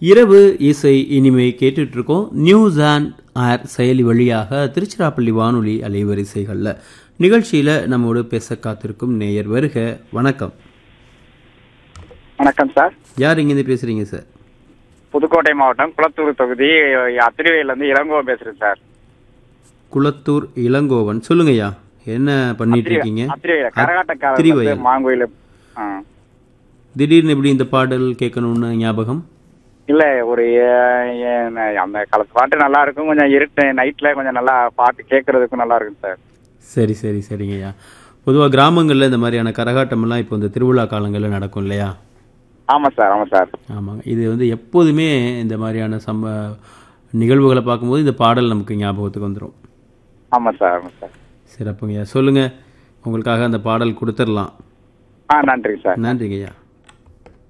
இரவு இசை இனிமை கேட்டுட்டு இருக்கோம். நியூஸ் அண்ட் ஏர் செயலி வழியாக திருச்சிராப்பள்ளி வானொலி அலைவரிசைகளில் நிகழ்ச்சியில் நம்மோடு பேச காத்திருக்கும் நேயர் வருக. வணக்கம். வணக்கம் சார். யார் இங்கேருந்து பேசுறீங்க சார்? புதுக்கோட்டை மாவட்டம் குளத்தூர் தொகுதி அத்திரிவையிலேருந்து இளங்கோவன் பேசுறேன் சார். குளத்தூர் இளங்கோவன், சொல்லுங்கய்யா, என்ன பண்ணிட்டு இருக்கீங்க? கரகாட்டக்காரர் மாங்கோயில. திடீர்னு எப்படி இந்த பாடல் கேட்கணும்னு ஞாபகம்? இல்ல, ஒரு அந்த காலத்து பாட்டு நல்லா இருக்கும். கொஞ்சம் இருட்டு நைட்ல கொஞ்சம் நல்லா பாட்டு கேட்கறதுக்கும் நல்லா இருக்கும் சார். சரி சரி சரிங்கய்யா. பொதுவாக கிராமங்களில் இந்த மாதிரியான கரகாட்டமெல்லாம் இப்போ இந்த திருவிழா காலங்களில் நடக்கும் இல்லையா? ஆமாம் சார், ஆமாம் சார். ஆமாங்க. இது வந்து எப்போதுமே இந்த மாதிரியான நிகழ்வுகளை பார்க்கும்போது இந்த பாடல் நமக்கு ஞாபகத்துக்கு வந்துடும். ஆமாம் சார், ஆமாம் சார். சிறப்புங்கய்யா. சொல்லுங்கள், உங்களுக்காக அந்த பாடல் கொடுத்துடலாம். நன்றிங்க சார். நன்றிங்கய்யா.